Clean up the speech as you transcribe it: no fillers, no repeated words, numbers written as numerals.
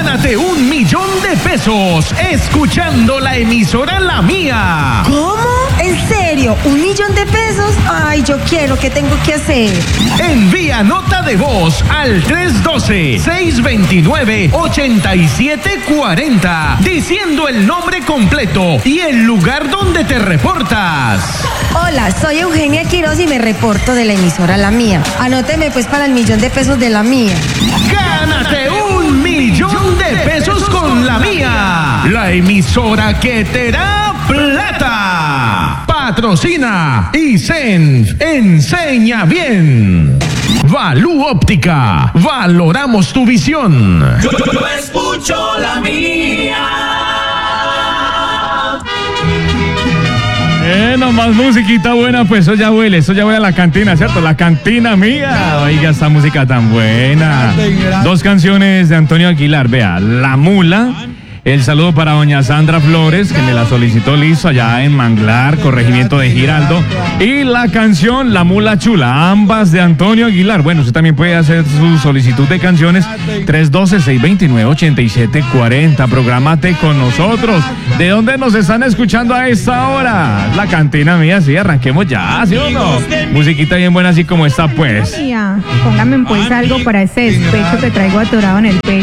Gánate 1.000.000 pesos escuchando la emisora La Mía. ¿Cómo? ¿En serio? ¿1.000.000 pesos? Ay, yo quiero. ¿Qué tengo que hacer? Envía nota de voz al 312-629-8740 diciendo el nombre completo y el lugar donde te reportas. Hola, soy Eugenia Quiroz y me reporto de la emisora La Mía. Anóteme pues para el 1.000.000 pesos de La Mía. ¡Gánate 1.000.000 pesos con La Mía! La emisora que te da plata. Patrocina Isenf Enseña Bien. Valú Óptica. Valoramos tu visión. Yo escucho La Mía. Más musiquita buena, pues eso ya huele a la cantina, ¿cierto? La cantina mía. Oiga, esta música tan buena. Dos canciones de Antonio Aguilar, vea, La Mula. El saludo para doña Sandra Flores, que me la solicitó listo allá en Manglar, corregimiento de Giraldo. Y la canción La Mula Chula, ambas de Antonio Aguilar. Bueno, usted también puede hacer su solicitud de canciones 312-629-8740. Prográmate con nosotros. ¿De dónde nos están escuchando a esta hora? La cantina mía, sí, arranquemos ya, ¿sí o no? Musiquita bien buena así como esta, pues. Póngame pues algo para ese despecho que traigo atorado en el pecho.